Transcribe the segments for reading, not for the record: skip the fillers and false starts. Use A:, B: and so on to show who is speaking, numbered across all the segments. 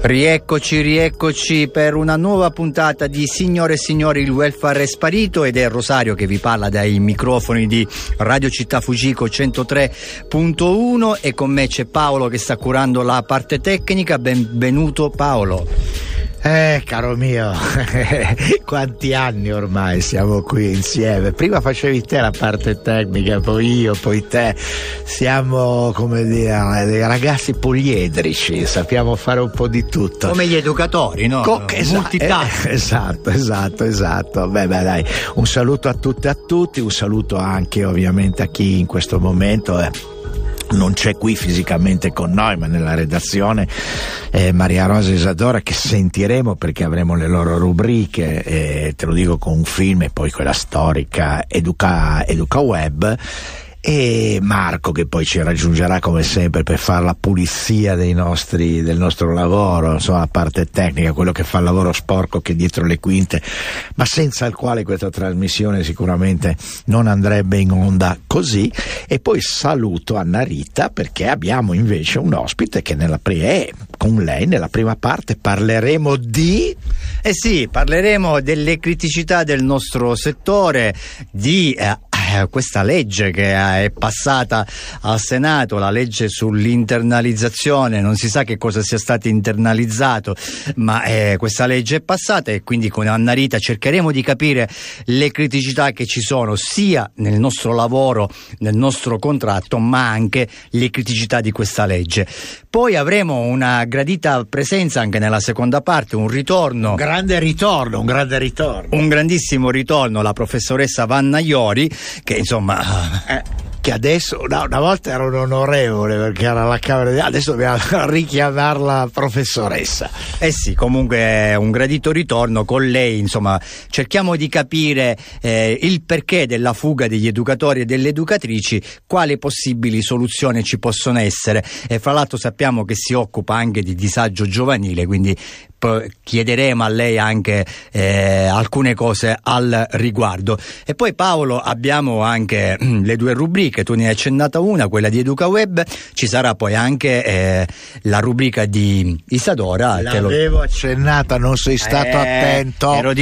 A: Rieccoci per una nuova puntata di Signore e Signori, il welfare è sparito, ed è Rosario che vi parla dai microfoni di Radio Città Fugico 103.1 e con me c'è Paolo che sta curando la parte tecnica. Benvenuto Paolo.
B: Caro mio, quanti anni ormai siamo qui insieme. Prima facevi te la parte tecnica, poi io, poi te. Siamo, come dire, dei ragazzi poliedrici, sappiamo fare un po' di tutto.
A: Come gli educatori, no?
B: Esatto. Beh, dai, un saluto a tutte e a tutti, un saluto anche ovviamente a chi in questo momento non c'è qui fisicamente con noi, ma nella redazione, Maria Rosa e Isadora, che sentiremo perché avremo le loro rubriche, te lo dico, con un film e poi quella storica Educa Web, e Marco che poi ci raggiungerà come sempre per fare la pulizia del nostro lavoro, insomma la parte tecnica, quello che fa il lavoro sporco che è dietro le quinte, ma senza il quale questa trasmissione sicuramente non andrebbe in onda così. E poi saluto Anna Rita perché abbiamo invece un ospite che con lei nella prima parte parleremo di...
A: parleremo delle criticità del nostro settore, di questa legge che è passata al Senato, la legge sull'internalizzazione. Non si sa che cosa sia stato internalizzato, ma questa legge è passata e quindi con Anna Rita cercheremo di capire le criticità che ci sono sia nel nostro lavoro, nel nostro contratto, ma anche le criticità di questa legge. Poi avremo una gradita presenza anche nella seconda parte, un grandissimo ritorno, la professoressa Vanna Iori, che insomma
B: che adesso una volta era un onorevole perché era alla Camera, adesso dobbiamo richiamarla professoressa.
A: Comunque è un gradito ritorno. Con lei insomma cerchiamo di capire il perché della fuga degli educatori e delle educatrici, quali possibili soluzioni ci possono essere, e fra l'altro sappiamo che si occupa anche di disagio giovanile, quindi chiederemo a lei anche alcune cose al riguardo. E poi Paolo abbiamo anche le due rubriche, tu ne hai accennata una, quella di Educa Web, ci sarà poi anche la rubrica di Isadora.
B: L'avevo accennata, non sei stato attento.
A: Ero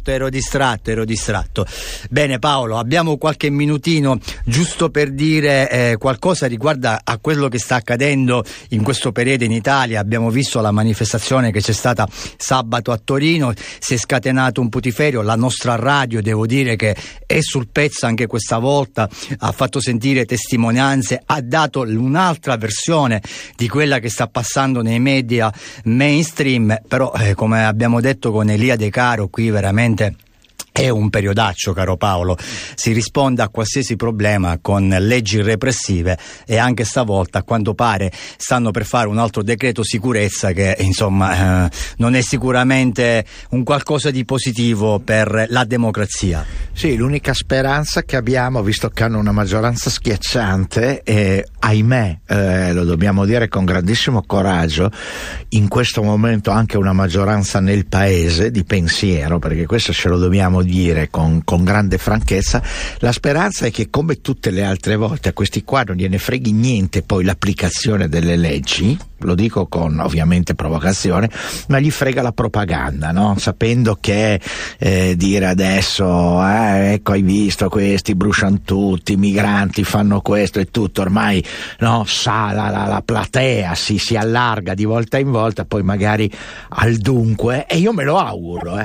A: distratto. Bene Paolo, abbiamo qualche minutino giusto per dire qualcosa riguardo a quello che sta accadendo in questo periodo in Italia. Abbiamo visto la manifestazione che c'è stata sabato a Torino, si è scatenato un putiferio. La nostra radio, devo dire che è sul pezzo anche questa volta, ha fatto sentire testimonianze, ha dato un'altra versione di quella che sta passando nei media mainstream, però come abbiamo detto con Elia De Caro, qui veramente è un periodaccio, caro Paolo. Si risponde a qualsiasi problema con leggi repressive, e anche stavolta a quanto pare stanno per fare un altro decreto sicurezza che insomma non è sicuramente un qualcosa di positivo per la democrazia.
B: Sì, l'unica speranza che abbiamo, visto che hanno una maggioranza schiacciante, e ahimè lo dobbiamo dire con grandissimo coraggio, in questo momento anche una maggioranza nel paese di pensiero, perché questo ce lo dobbiamo dire con grande franchezza. La speranza è che, come tutte le altre volte, a questi qua non gliene freghi niente poi l'applicazione delle leggi, lo dico con ovviamente provocazione, ma gli frega la propaganda, no? Sapendo che dire adesso ecco, hai visto, questi bruciano tutti, i migranti fanno questo e tutto, ormai no, la platea si allarga di volta in volta, poi magari al dunque, e io me lo auguro